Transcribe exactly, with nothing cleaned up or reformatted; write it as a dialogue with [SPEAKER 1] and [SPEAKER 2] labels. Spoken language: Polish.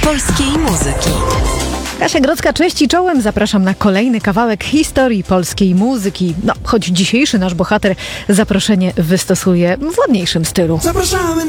[SPEAKER 1] polskiej muzyki.
[SPEAKER 2] Kasia Grodzka, cześć i czołem. Zapraszam na kolejny kawałek historii polskiej muzyki. No, choć dzisiejszy nasz bohater zaproszenie wystosuje w ładniejszym stylu.
[SPEAKER 3] Zapraszamy